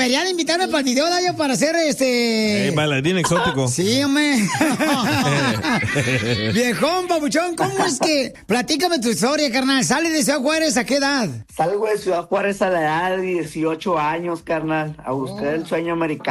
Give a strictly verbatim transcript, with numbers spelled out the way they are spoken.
deberían invitarme para el video, Dayo, para hacer este... Eh, bailarín exótico. Sí, hombre. Viejón, papuchón, ¿cómo es que? Platícame tu historia, carnal. ¿Sales de Ciudad Juárez a qué edad? Salgo de Ciudad Juárez a la edad de dieciocho años, carnal, a buscar el sueño americano.